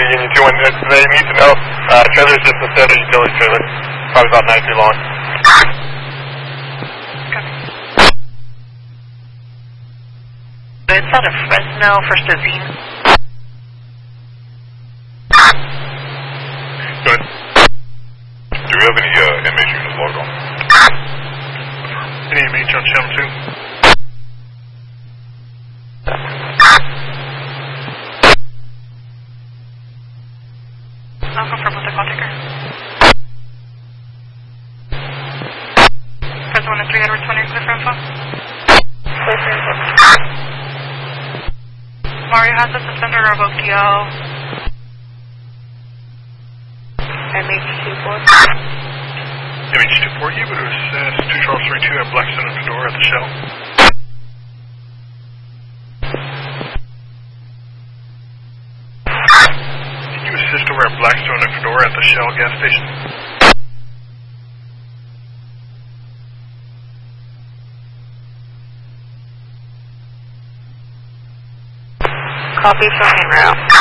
Union 2, and they need to know, trailer's just a standard utility trailer, probably about 9 feet long. It's out of Fresno for Savine. Good. Do we have any MH units logged on? Any MH on channel 2? I'll confirm with the call taker. Fresno 1 and 3 Edward 20, clear for info. Clear for info. Mario has a suspended or revoked DL. MH24. MH24, you would assess 2 Charles 32 at Blackstone and Fedora at the Shell. Can you assist over at Blackstone and Fedora at the Shell gas station? Copy from en route.